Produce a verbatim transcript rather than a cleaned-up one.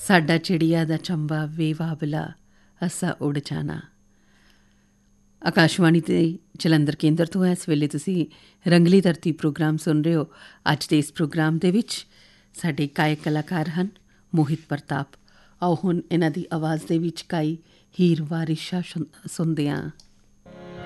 ਸਾਡਾ ਚਿੜੀਆ ਦਾ ਚੰਬਾ ਵੇ ਵਾਬਲਾ ਅਸਾਂ ਉੜ ਜਾਣਾ। ਆਕਾਸ਼ਵਾਣੀ ਤੇ ਜਲੰਧਰ ਕੇਂਦਰ ਤੋਂ ਇਸ ਵੇਲੇ ਤੁਸੀਂ ਰੰਗਲੀ ਧਰਤੀ ਪ੍ਰੋਗਰਾਮ ਸੁਣ ਰਹੇ ਹੋ। ਅੱਜ ਦੇ ਇਸ ਪ੍ਰੋਗਰਾਮ ਦੇ ਵਿੱਚ ਸਾਡੇ ਗਾਇਕ ਕਲਾਕਾਰ ਹਨ ਮੋਹਿਤ ਪ੍ਰਤਾਪ। ਆਓ ਹੁਣ ਇਹਨਾਂ ਦੀ ਆਵਾਜ਼ ਦੇ ਵਿੱਚ ਗਾਈ ਹੀਰ ਵਾਰਿਸ ਸ਼ਾਹ ਸੁਣਦੇ ਹਾਂ।